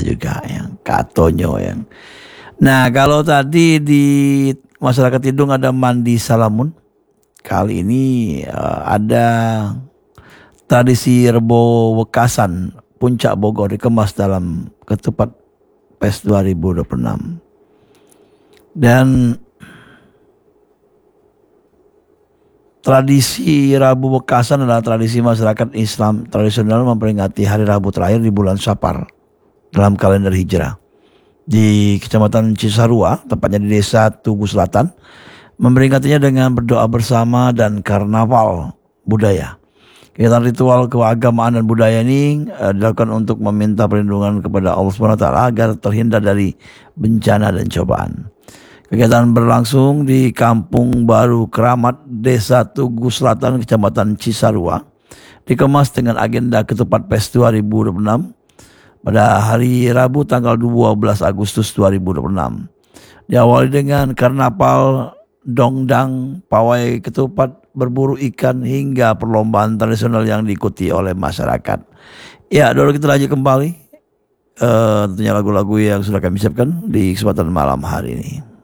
juga yang katonyo yang. Nah, kalau tadi di masyarakat Tidung ada mandi salamun, kali ini ada tradisi Rebo Wekasan Puncak Bogor dikemas dalam ketupat PES 2026. Dan tradisi Rabu Wekasan adalah tradisi masyarakat Islam tradisional memperingati hari Rabu terakhir di bulan Safar dalam kalender Hijrah. Di Kecamatan Cisarua, tepatnya di Desa Tugu Selatan, memperingatinya dengan berdoa bersama dan karnaval budaya. Kegiatan ritual keagamaan dan budaya ini dilakukan untuk meminta perlindungan kepada Allah SWT agar terhindar dari bencana dan cobaan. Kegiatan berlangsung di Kampung Baru Keramat, Desa Tugu Selatan, Kecamatan Cisarua, dikemas dengan agenda ketupat PES 2026 pada hari Rabu tanggal 12 Agustus 2026. Diawali dengan karnaval, dongdang, pawai ketupat, berburu ikan hingga perlombaan tradisional yang diikuti oleh masyarakat. Ya, dulu kita lanjut kembali tentunya lagu-lagu yang sudah kami siapkan di kesempatan malam hari ini.